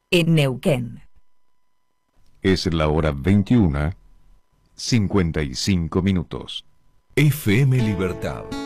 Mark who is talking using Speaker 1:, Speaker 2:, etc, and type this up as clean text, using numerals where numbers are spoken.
Speaker 1: en Neuquén.
Speaker 2: Es la hora 21:55. FM Libertad.